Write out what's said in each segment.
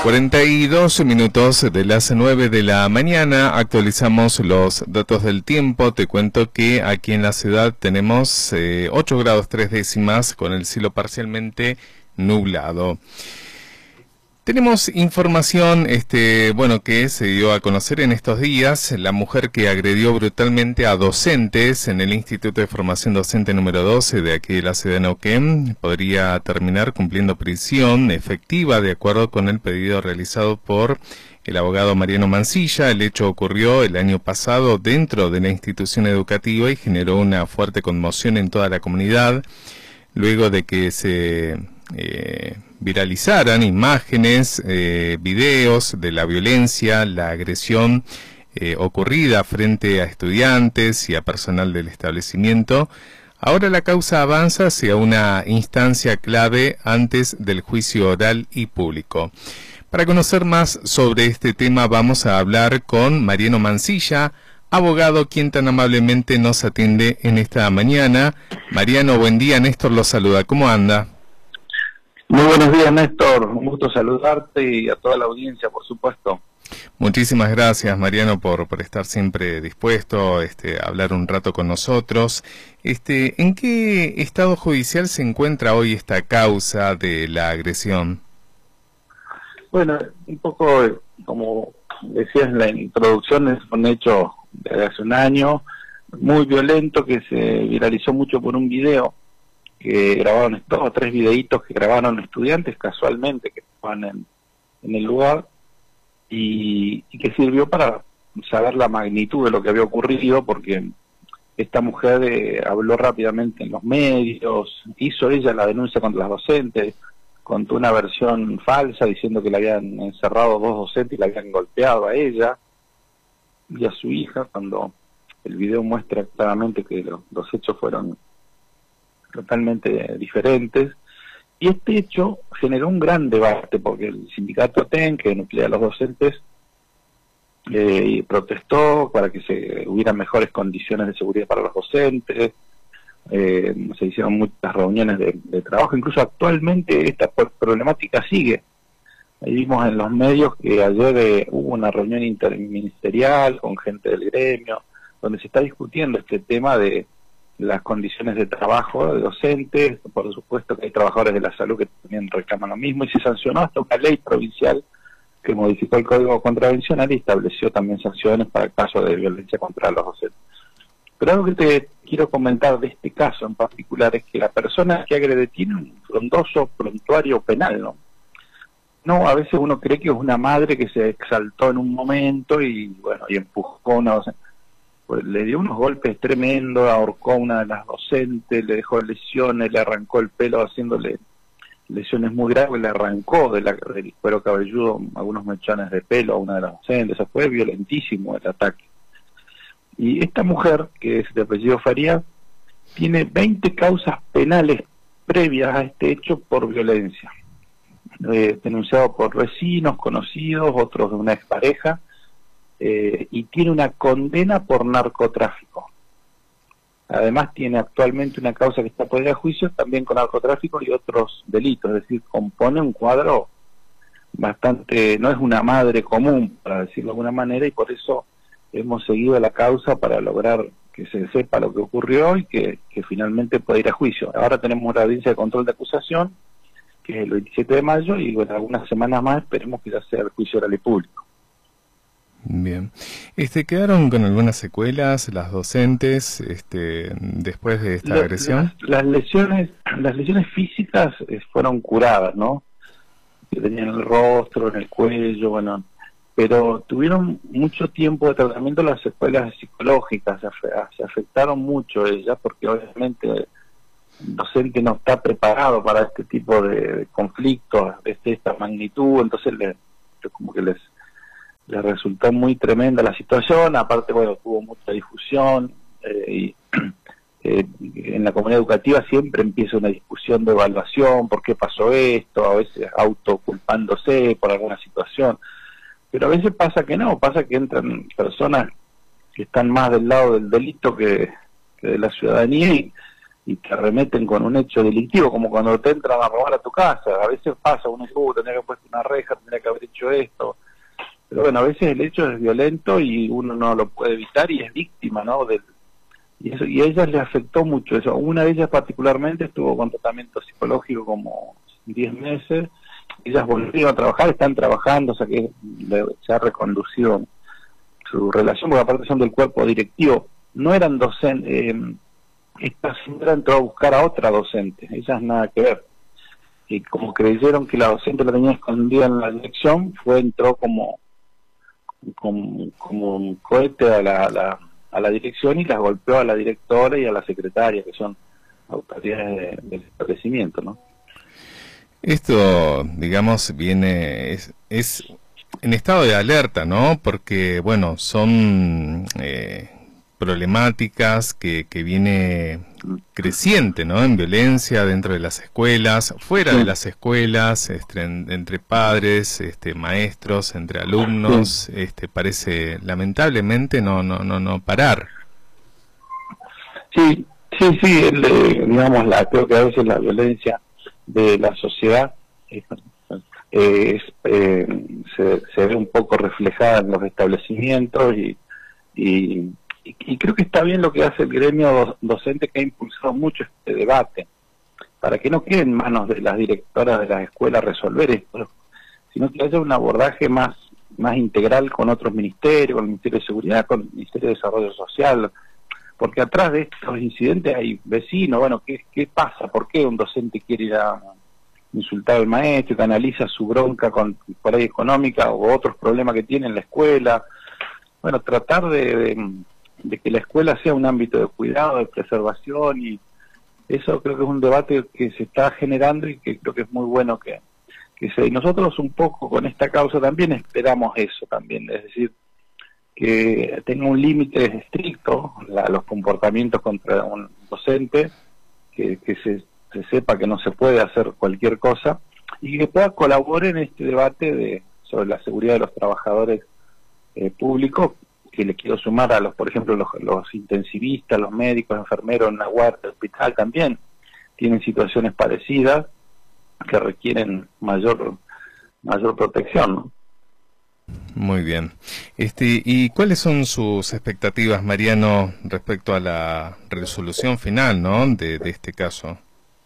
42 minutos de las 9 de la mañana, actualizamos los datos del tiempo. Te cuento que aquí en la ciudad tenemos 8 grados 3 décimas con el cielo parcialmente nublado. Tenemos información, bueno, que se dio a conocer en estos días. La mujer que agredió brutalmente a docentes en el Instituto de Formación Docente número 12 de aquí de la ciudad de Neuquén podría terminar cumpliendo prisión efectiva de acuerdo con el pedido realizado por el abogado Mariano Mansilla. El hecho ocurrió el año pasado dentro de la institución educativa y generó una fuerte conmoción en toda la comunidad, luego de que se viralizaran imágenes, videos de la violencia, la agresión ocurrida frente a estudiantes y a personal del establecimiento. Ahora la causa avanza hacia una instancia clave antes del juicio oral y público. Para conocer más sobre este tema vamos a hablar con Mariano Mansilla, abogado, quien tan amablemente nos atiende en esta mañana. Mariano, buen día. Néstor lo saluda. ¿Cómo anda? Muy buenos días, Néstor. Un gusto saludarte y a toda la audiencia, por supuesto. Muchísimas gracias, Mariano, por estar siempre dispuesto a hablar un rato con nosotros. ¿En qué estado judicial se encuentra hoy esta causa de la agresión? Bueno, un poco, como decías en la introducción, es un hecho de hace un año muy violento que se viralizó mucho por un video que grabaron, 2 o 3 videitos que grabaron estudiantes casualmente que estaban en el lugar y que sirvió para saber la magnitud de lo que había ocurrido, porque esta mujer habló rápidamente en los medios, hizo ella la denuncia contra las docentes, contó una versión falsa diciendo que le habían encerrado 2 docentes y la habían golpeado a ella y a su hija, cuando el video muestra claramente que los hechos fueron totalmente diferentes. Y este hecho generó un gran debate porque el sindicato TEN, que nuclea a los docentes, protestó para que hubiera mejores condiciones de seguridad para los docentes. Se hicieron muchas reuniones de trabajo, incluso actualmente esta problemática sigue. Ahí vimos en los medios que ayer hubo una reunión interministerial con gente del gremio, donde se está discutiendo este tema de las condiciones de trabajo de docentes. Por supuesto que hay trabajadores de la salud que también reclaman lo mismo, y se sancionó hasta una ley provincial que modificó el Código Contravencional y estableció también sanciones para el caso de violencia contra los docentes. Pero algo que te quiero comentar de este caso en particular es que la persona que agrede tiene un frondoso prontuario penal, ¿no? A veces uno cree que es una madre que se exaltó en un momento y bueno, y empujó a una docente. Pues le dio unos golpes tremendos, ahorcó a una de las docentes, le dejó lesiones, le arrancó el pelo haciéndole lesiones muy graves, le arrancó del cuero cabelludo algunos mechones de pelo a una de las docentes. Eso fue violentísimo el ataque. Y esta mujer, que es de apellido Farías, tiene 20 causas penales previas a este hecho por violencia. Denunciado por vecinos, conocidos, otros de una expareja, y tiene una condena por narcotráfico. Además tiene actualmente una causa que está por ir a juicio también con narcotráfico y otros delitos, es decir, compone un cuadro bastante, no es una madre común, para decirlo de alguna manera, y por eso hemos seguido la causa para lograr que se sepa lo que ocurrió y que finalmente pueda ir a juicio. Ahora tenemos una audiencia de control de acusación, que es el 27 de mayo, y bueno, algunas semanas más esperemos que ya sea el juicio oral y público. Bien. ¿Quedaron con algunas secuelas las docentes después de esta agresión? Las lesiones físicas fueron curadas, ¿no? Que tenían el rostro, en el cuello, bueno, pero tuvieron mucho tiempo de tratamiento las secuelas psicológicas, se afectaron mucho ellas, porque obviamente el docente no está preparado para este tipo de conflictos de esta magnitud, entonces como que les resultó muy tremenda la situación. Aparte, bueno, tuvo mucha difusión y en la comunidad educativa siempre empieza una discusión de evaluación, por qué pasó esto, a veces autoculpándose por alguna situación, pero a veces pasa que no, pasa que entran personas que están más del lado del delito que de la ciudadanía y te arremeten con un hecho delictivo, como cuando te entran a robar a tu casa. A veces pasa, uno dice, tendría que haber puesto una reja, tendría que haber hecho hecho esto. Pero bueno, a veces el hecho es violento y uno no lo puede evitar y es víctima, ¿no? Y a ellas le afectó mucho eso. Una de ellas particularmente estuvo con tratamiento psicológico como 10 meses. Ellas volvieron a trabajar, están trabajando, o sea que se ha reconducido su relación, porque aparte son del cuerpo directivo. No eran docentes, esta señora entró a buscar a otra docente, ellas nada que ver. Y como creyeron que la docente la tenía escondida en la dirección, entró como un cohete a la dirección y las golpeó a la directora y a la secretaria, que son autoridades del establecimiento, ¿no? Esto, digamos, es en estado de alerta, ¿no? Porque, bueno, son problemáticas que viene creciente, ¿no? En violencia dentro de las escuelas, fuera de las escuelas, entre padres, maestros, entre alumnos, parece lamentablemente no parar. Sí, digamos, creo que a veces la violencia de la sociedad se ve un poco reflejada en los establecimientos y creo que está bien lo que hace el gremio docente, que ha impulsado mucho este debate, para que no quede en manos de las directoras de las escuelas resolver esto, sino que haya un abordaje más integral con otros ministerios, con el Ministerio de Seguridad, con el Ministerio de Desarrollo Social, porque atrás de estos incidentes hay vecinos. Bueno, ¿qué pasa? ¿Por qué un docente quiere ir a insultar al maestro, que analiza su bronca por ahí económica o otros problemas que tiene en la escuela? Bueno, tratar de que la escuela sea un ámbito de cuidado, de preservación, y eso creo que es un debate que se está generando y que creo que es muy bueno que se... Y nosotros un poco con esta causa también esperamos eso también, es decir, que tenga un límite estricto los comportamientos contra un docente, que se sepa que no se puede hacer cualquier cosa, y que pueda colaborar en este debate sobre la seguridad de los trabajadores públicos, que le quiero sumar a por ejemplo, los intensivistas, los médicos, enfermeros en la guardia del hospital también tienen situaciones parecidas que requieren mayor protección, ¿no? Muy bien. ¿Y cuáles son sus expectativas, Mariano, respecto a la resolución final, ¿no?, de este caso?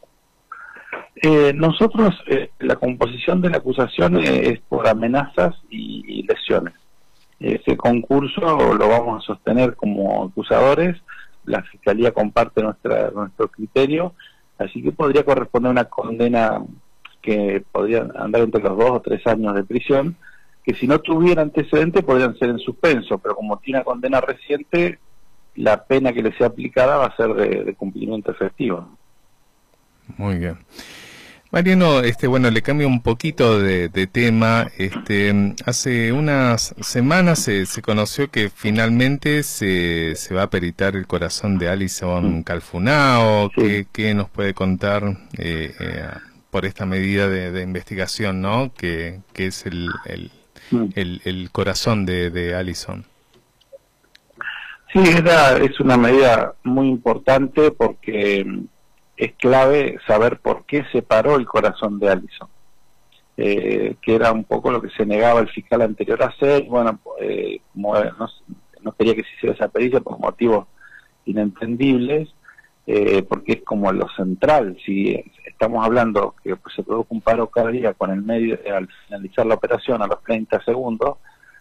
Nosotros, la composición de la acusación es por amenazas y lesiones. Ese concurso lo vamos a sostener como acusadores, la Fiscalía comparte nuestro criterio, así que podría corresponder una condena que podría andar entre los 2 o 3 años de prisión, que si no tuviera antecedentes podrían ser en suspenso, pero como tiene una condena reciente, la pena que le sea aplicada va a ser de cumplimiento efectivo. Muy bien. Mariano, bueno, le cambio un poquito de tema. Hace unas semanas se conoció que finalmente se va a peritar el corazón de Alison Calfunao. Sí. ¿Qué nos puede contar por esta medida de investigación, ¿no?, que es el corazón de Alison? Sí, es una medida muy importante porque es clave saber por qué se paró el corazón de Alison, que era un poco lo que se negaba el fiscal anterior a hacer. Bueno, como no quería que se hiciera esa pericia por motivos inentendibles, porque es como lo central. Si estamos hablando que se produjo un paro cardíaco en el medio, al finalizar la operación a los 30 segundos,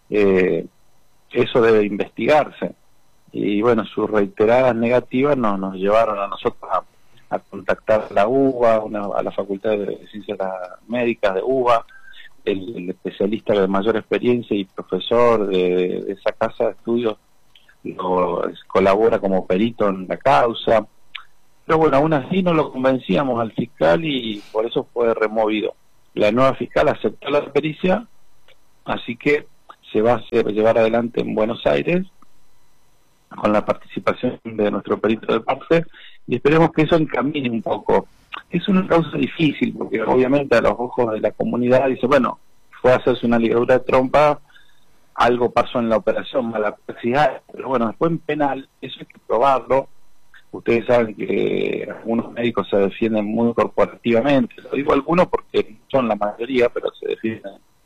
eso debe investigarse. Y bueno, sus reiteradas negativas nos llevaron a nosotros a contactar a la UBA, a la Facultad de Ciencias Médicas de UBA, el especialista de mayor experiencia y profesor de esa casa de estudios colabora como perito en la causa. Pero bueno, aún así no lo convencíamos al fiscal y por eso fue removido. La nueva fiscal aceptó la pericia, así que se va a llevar adelante en Buenos Aires con la participación de nuestro perito de parte, y esperemos que eso encamine un poco. Es una causa difícil porque obviamente a los ojos de la comunidad dice, bueno, fue a hacerse una ligadura de trompa, algo pasó en la operación, mala praxis, pero bueno, después en penal eso hay que probarlo. Ustedes saben que algunos médicos se defienden muy corporativamente, lo digo algunos porque son la mayoría, pero se defienden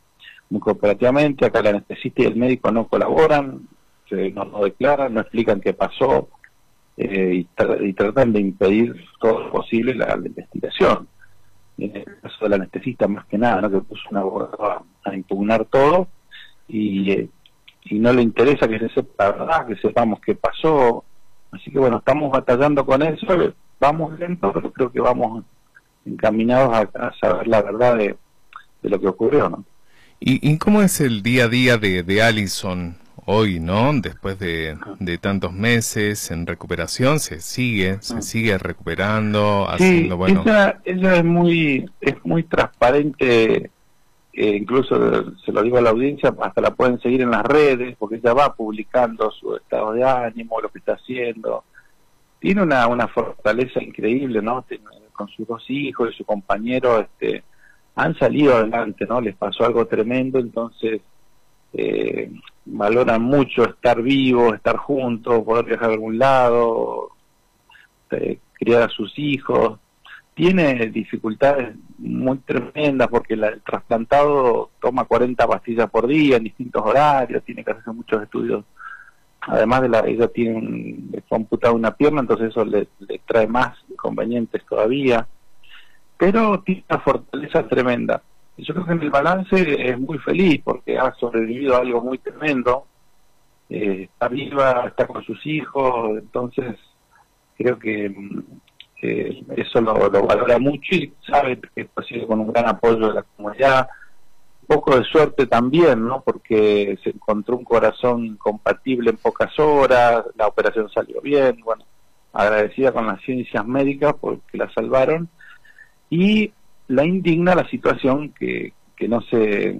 muy cooperativamente. Acá el anestesista y el médico no colaboran, no declaran, no explican qué pasó, y tratan de impedir todo lo posible la investigación. En el caso del anestesista más que nada, ¿no? Que puso un abogado a impugnar todo, y no le interesa que se sepa la verdad, que sepamos qué pasó. Así que bueno, estamos batallando con eso, vamos lento, pero creo que vamos encaminados a saber la verdad de lo que ocurrió, ¿no? ¿Y cómo es el día a día de Alison hoy, ¿no? Después de tantos meses en recuperación, se sigue recuperando, haciendo, sí, bueno. Ella es muy transparente, incluso se lo digo a la audiencia, hasta la pueden seguir en las redes, porque ella va publicando su estado de ánimo, lo que está haciendo. Tiene una fortaleza increíble, ¿no? Con sus 2 hijos y su compañero, han salido adelante, ¿no? Les pasó algo tremendo, entonces valoran mucho estar vivos, estar juntos, poder viajar a algún lado, criar a sus hijos. Tiene dificultades muy tremendas porque el trasplantado toma 40 pastillas por día en distintos horarios, tiene que hacer muchos estudios. Además ella tiene fue amputada una pierna, entonces eso le trae más inconvenientes todavía. Pero tiene una fortaleza tremenda. Yo creo que en el balance es muy feliz porque ha sobrevivido a algo muy tremendo, está viva, está con sus hijos, entonces creo que eso lo valora mucho y sabe que esto ha sido con un gran apoyo de la comunidad. Un poco de suerte también, ¿no? Porque se encontró un corazón compatible en pocas horas, la operación salió bien, bueno, agradecida con las ciencias médicas porque la salvaron. Y la indigna la situación que no se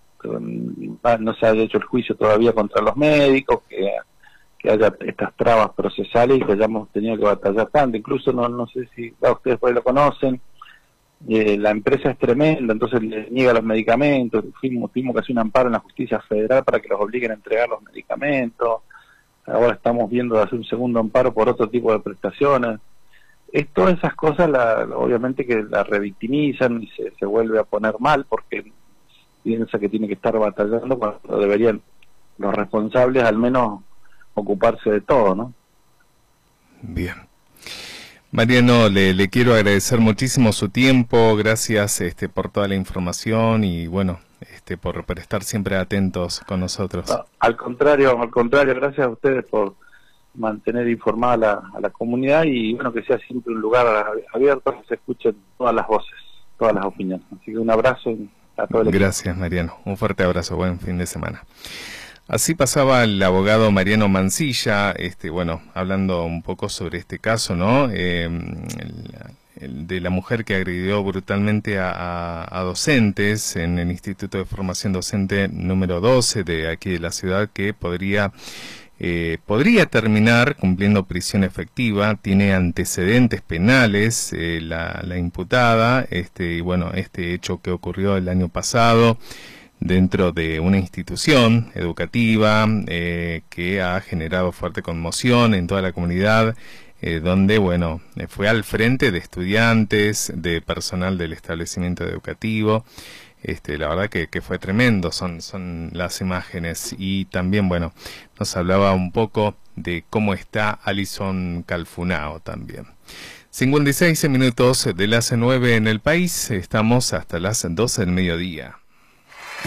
haya hecho el juicio todavía contra los médicos, que haya estas trabas procesales y que hayamos tenido que batallar tanto. Incluso no sé si ustedes por ahí lo conocen, la empresa es tremenda, entonces le niega los medicamentos. Tuvimos que hacer un amparo en la justicia federal para que los obliguen a entregar los medicamentos. Ahora estamos viendo de hacer un segundo amparo por otro tipo de prestaciones. Todas esas cosas obviamente que la revictimizan y se vuelve a poner mal porque piensa que tiene que estar batallando cuando deberían los responsables al menos ocuparse de todo, ¿no? Bien. Mariano, le quiero agradecer muchísimo su tiempo, gracias por toda la información y bueno, por estar siempre atentos con nosotros. No, al contrario, gracias a ustedes por mantener informada a la comunidad y bueno, que sea siempre un lugar abierto, que se escuchen todas las voces, todas las opiniones. Así que un abrazo a todo el equipo. Gracias, Mariano. Un fuerte abrazo, buen fin de semana. Así pasaba el abogado Mariano Mancilla, bueno, hablando un poco sobre este caso, ¿no? El de la mujer que agredió brutalmente a docentes en el Instituto de Formación Docente número 12 de aquí de la ciudad, que podría terminar cumpliendo prisión efectiva. Tiene antecedentes penales la imputada, y bueno, este hecho que ocurrió el año pasado dentro de una institución educativa que ha generado fuerte conmoción en toda la comunidad, donde, bueno, fue al frente de estudiantes, de personal del establecimiento educativo. La verdad que fue tremendo, son las imágenes. Y también, bueno, nos hablaba un poco de cómo está Alison Calfunao también. 56 minutos de las 9 en el país, estamos hasta las 12 del mediodía.